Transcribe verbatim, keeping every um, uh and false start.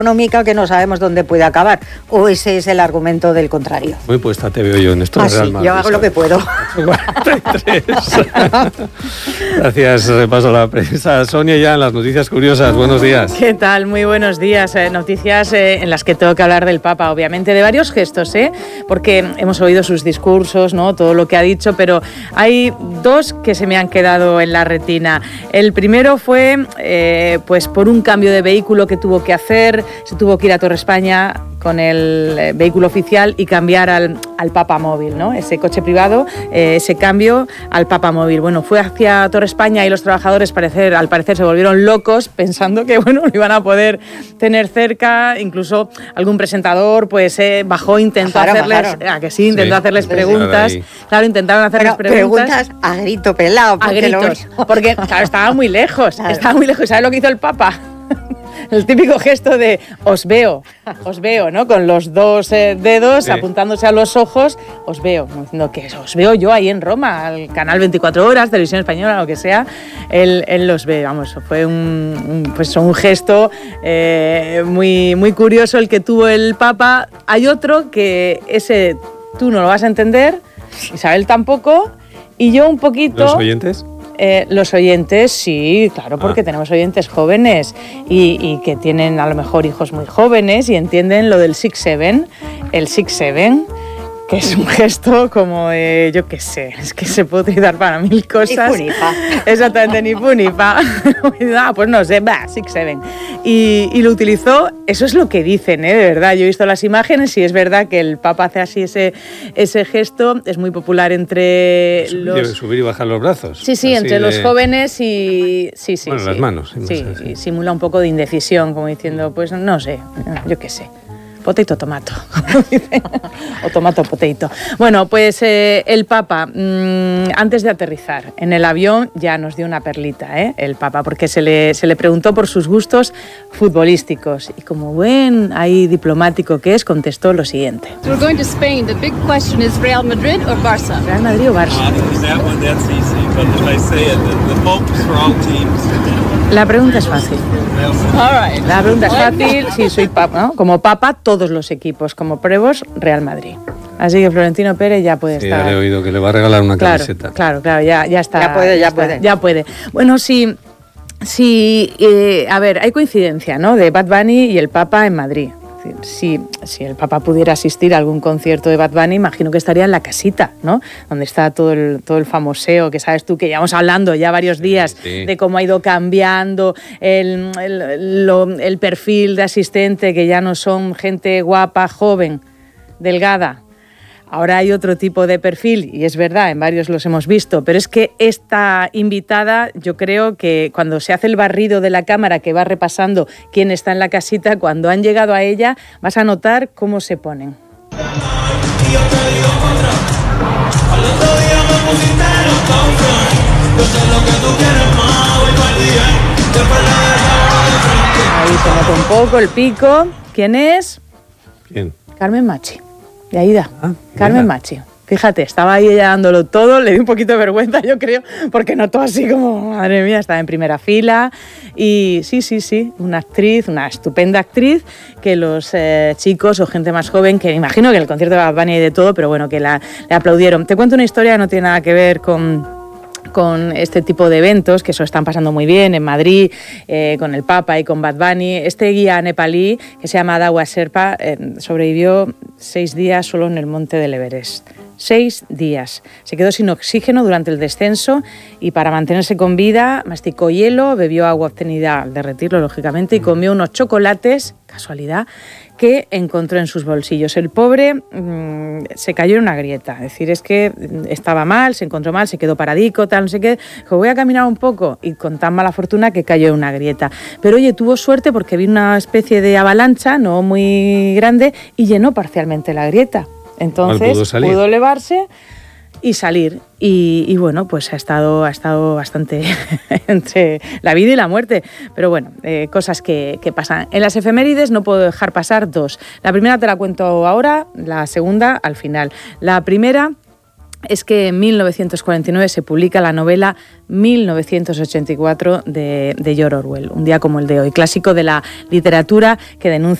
económica que no sabemos dónde puede acabar, o ese es el argumento del contrario. Muy puesta te veo yo en esto. Ah, sí, Real Madrid, yo hago ¿sabes? Lo que puedo. Gracias, repaso a la prensa. Sonia, ya en las noticias curiosas, buenos días. ¿Qué tal? Muy buenos días. Eh, noticias eh, en las que tengo que hablar del Papa, obviamente, de varios gestos, ¿eh? Porque hemos oído sus discursos, ¿no? Todo lo que ha dicho, pero hay dos que se me han quedado en la retina. El primero fue eh, pues por un cambio de vehículo que tuvo que hacer. Se tuvo que ir a Torre España con el vehículo oficial y cambiar al, al Papa Móvil, ¿no? Ese coche privado, eh, ese cambio al Papa Móvil. Bueno, fue hacia Torre España y los trabajadores parecer, al parecer se volvieron locos pensando que, bueno, lo iban a poder tener cerca. Incluso algún presentador pues eh, bajó, intentó bajaron, hacerles, bajaron. Ah, que sí, intentó sí, hacerles preguntas. Claro, intentaron hacerles Pero preguntas. Preguntas a grito pelado. A gritos, lo... porque claro, estaba muy lejos, claro. estaba muy lejos. ¿Sabes lo que hizo el Papa? El típico gesto de os veo, os veo, ¿no? Con los dos eh, dedos sí. apuntándose a los ojos, os veo, diciendo que os veo yo ahí en Roma, al canal veinticuatro horas, Televisión Española, lo que sea, él, él los ve, vamos, fue un, un, pues un gesto eh, muy, muy curioso el que tuvo el Papa. Hay otro que ese tú no lo vas a entender, Isabel tampoco, y yo un poquito... ¿Los oyentes? Eh, los oyentes, sí, claro, porque ah. tenemos oyentes jóvenes y, y que tienen a lo mejor hijos muy jóvenes y entienden lo del six seven, el six seven, que es un gesto como, eh, yo qué sé, es que se puede utilizar para mil cosas. Ni fu ni fa. Exactamente, ni fu ni fa. Ah, pues no sé, va, six seven. Y, y lo utilizó, eso es lo que dicen, ¿eh? De verdad, yo he visto las imágenes y es verdad que el Papa hace así ese, ese gesto, es muy popular entre subir, los... Subir y bajar los brazos. Sí, sí, entre de... los jóvenes y... Sí, sí, bueno, sí. las manos. Sí, y simula un poco de indecisión, como diciendo, pues no sé, yo qué sé. Potato, tomato, o tomato, potato. Bueno, pues eh, el Papa, mmm, antes de aterrizar en el avión, ya nos dio una perlita, ¿eh? El Papa, porque se le, se le preguntó por sus gustos futbolísticos. Y como buen ahí diplomático que es, contestó lo siguiente. We're going to Spain. The big question is Real Madrid or Barça? Real Madrid o Barça. La pregunta es fácil. La pregunta es fácil. Sí, soy Papa, ¿no? Como Papa, todos los equipos, como Prevos, Real Madrid. Así que Florentino Pérez ya puede sí, estar. Ya he oído que le va a regalar una claro, camiseta. Claro, claro, ya, ya está. Ya puede, ya, está, puede. Ya puede. Bueno, sí, sí eh, a ver, hay coincidencia, ¿no? De Bad Bunny y el Papa en Madrid. Si, si el Papa pudiera asistir a algún concierto de Bad Bunny, imagino que estaría en la casita, ¿no? Donde está todo el, todo el famoseo, que sabes tú, que llevamos hablando ya varios días sí, sí. de cómo ha ido cambiando el, el, lo, el perfil de asistente, que ya no son gente guapa, joven, delgada. Ahora hay otro tipo de perfil, y es verdad, en varios los hemos visto, pero es que esta invitada, yo creo que cuando se hace el barrido de la cámara que va repasando quién está en la casita, cuando han llegado a ella, vas a notar cómo se ponen. Ahí se nota un poco el pico. ¿Quién es? ¿Quién? Carmen Machi. De Aida, ah, Carmen Machi. Fíjate, estaba ahí ella dándolo todo, le di un poquito de vergüenza, yo creo, porque notó así como, madre mía, estaba en primera fila. Y sí, sí, sí, una actriz, una estupenda actriz, que los eh, chicos o gente más joven, que imagino que en el concierto de Bad Bunny hay de todo, pero bueno, que la, le aplaudieron. Te cuento una historia que no tiene nada que ver con... con este tipo de eventos, que eso están pasando muy bien en Madrid, eh, con el Papa y con Bad Bunny. Este guía nepalí, que se llama Dawa Sherpa, eh, sobrevivió seis días solo en el monte del Everest. Seis días. Se quedó sin oxígeno durante el descenso y para mantenerse con vida masticó hielo, bebió agua obtenida al derretirlo, lógicamente, y comió unos chocolates, casualidad, que encontró en sus bolsillos. El pobre mmm, se cayó en una grieta, es decir, es que estaba mal, se encontró mal, se quedó paradico, tal, no sé qué, dijo, voy a caminar un poco, y con tan mala fortuna que cayó en una grieta. Pero oye, tuvo suerte porque vino una especie de avalancha, no muy grande, y llenó parcialmente la grieta. Entonces pudo, pudo elevarse y salir. Y, y bueno, pues ha estado, ha estado bastante entre la vida y la muerte. Pero bueno, eh, cosas que, que pasan. En las efemérides no puedo dejar pasar dos. La primera te la cuento ahora, la segunda al final. La primera es que en mil novecientos cuarenta y nueve se publica la novela mil novecientos ochenta y cuatro de, de George Orwell, un día como el de hoy, clásico de la literatura que denuncia